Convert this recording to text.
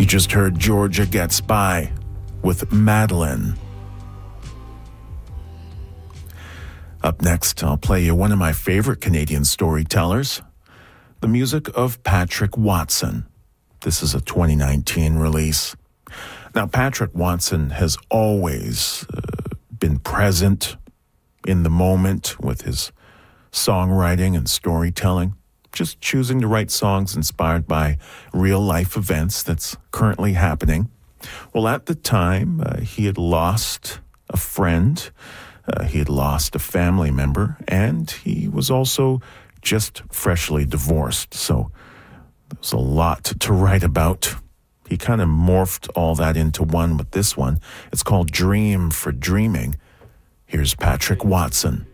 You just heard Georgia Gets By with Madeline. Up next, I'll play you one of my favorite Canadian storytellers, the music of Patrick Watson. This is a 2019 release. Now, Patrick Watson has always been present in the moment with his songwriting and storytelling, just choosing to write songs inspired by real-life events that's currently happening. Well, at the time, he had lost a friend, he had lost a family member, and he was also just freshly divorced. So there's a lot to write about. He kind of morphed all that into one with this one. It's called Dream for Dreaming. Here's Patrick Watson.